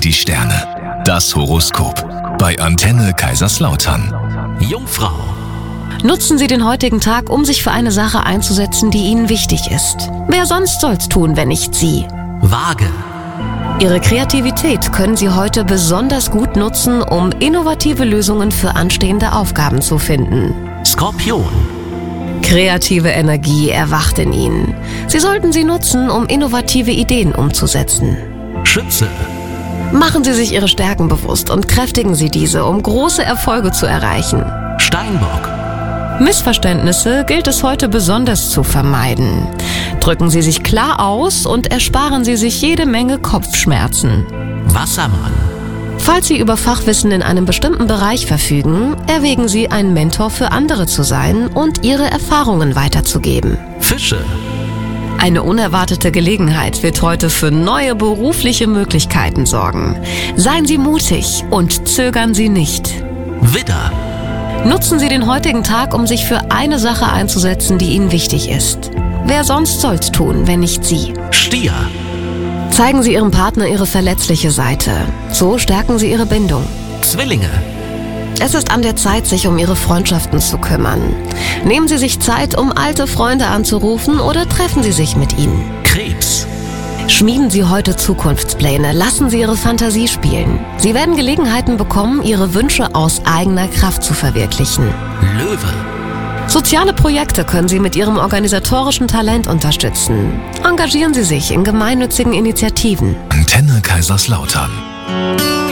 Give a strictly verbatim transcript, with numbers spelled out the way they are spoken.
Die Sterne. Das Horoskop. Bei Antenne Kaiserslautern. Jungfrau. Nutzen Sie den heutigen Tag, um sich für eine Sache einzusetzen, die Ihnen wichtig ist. Wer sonst soll's tun, wenn nicht Sie? Waage. Ihre Kreativität können Sie heute besonders gut nutzen, um innovative Lösungen für anstehende Aufgaben zu finden. Skorpion. Kreative Energie erwacht in Ihnen. Sie sollten sie nutzen, um innovative Ideen umzusetzen. Schütze. Machen Sie sich Ihre Stärken bewusst und kräftigen Sie diese, um große Erfolge zu erreichen. Steinbock. Missverständnisse gilt es heute besonders zu vermeiden. Drücken Sie sich klar aus und ersparen Sie sich jede Menge Kopfschmerzen. Wassermann. Falls Sie über Fachwissen in einem bestimmten Bereich verfügen, erwägen Sie, ein Mentor für andere zu sein und Ihre Erfahrungen weiterzugeben. Fische. Eine unerwartete Gelegenheit wird heute für neue berufliche Möglichkeiten sorgen. Seien Sie mutig und zögern Sie nicht. Widder. Nutzen Sie den heutigen Tag, um sich für eine Sache einzusetzen, die Ihnen wichtig ist. Wer sonst soll's tun, wenn nicht Sie? Stier. Zeigen Sie Ihrem Partner Ihre verletzliche Seite. So stärken Sie Ihre Bindung. Zwillinge. Es ist an der Zeit, sich um Ihre Freundschaften zu kümmern. Nehmen Sie sich Zeit, um alte Freunde anzurufen, oder treffen Sie sich mit ihnen. Krebs. Schmieden Sie heute Zukunftspläne, lassen Sie Ihre Fantasie spielen. Sie werden Gelegenheiten bekommen, Ihre Wünsche aus eigener Kraft zu verwirklichen. Löwe. Soziale Projekte können Sie mit Ihrem organisatorischen Talent unterstützen. Engagieren Sie sich in gemeinnützigen Initiativen. Antenne Kaiserslautern.